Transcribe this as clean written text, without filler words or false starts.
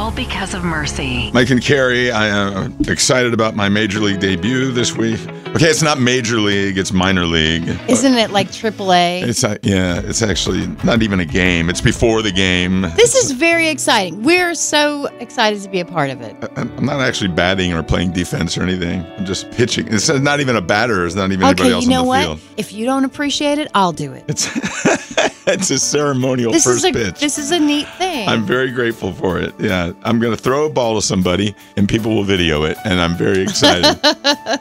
all because of Mercy. Mike and Carrie, I am excited about my Major League debut this week. Okay, it's not Major League, it's minor league. Isn't it like AAA? It's actually not even a game. It's before the game. This is very exciting. We're so excited to be a part of it. I'm not actually batting or playing defense or anything. I'm just pitching. It's not even a batter. It's not even anybody else on the field. If you don't appreciate it, I'll do it. It's a ceremonial first pitch. This is a neat thing. I'm very grateful for it. Yeah, I'm going to throw a ball to somebody and people will video it, and I'm very excited.